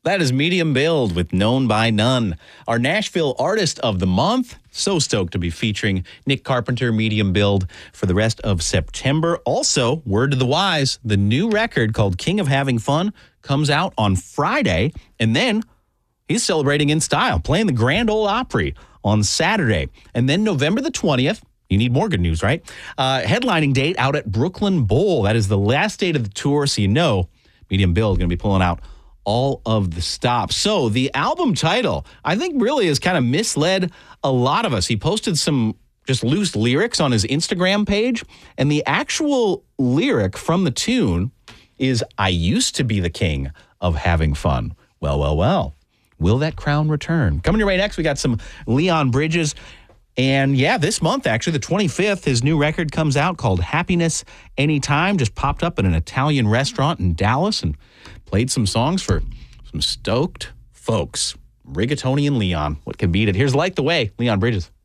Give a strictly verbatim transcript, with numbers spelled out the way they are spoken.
That is Medium Build with Known by None. Our Nashville Artist of the Month. So stoked to be featuring Nick Carpenter, Medium Build, for the rest of September. Also, word to the wise, the new record called King of Having Fun comes out on Friday. And then he's celebrating in style, playing the Grand Ole Opry on Saturday. And then November the twentieth, you need more good news, right? Uh, headlining date out at Brooklyn Bowl. That is the last date of the tour, so you know Medium Build going to be pulling out all of the stops. So the album title, I think, really has kind of misled a lot of us. He posted some just loose lyrics on his Instagram page, and the actual lyric from the tune is, "I used to be the king of having fun. Well, well, well. Will that crown return?" Coming your way next, we got some Leon Bridges. And yeah, this month, actually, the twenty-fifth, his new record comes out called Happiness Anytime. Just popped up in an Italian restaurant in Dallas and played some songs for some stoked folks. Rigatoni and Leon. What can beat it? Here's Light the Way, Leon Bridges.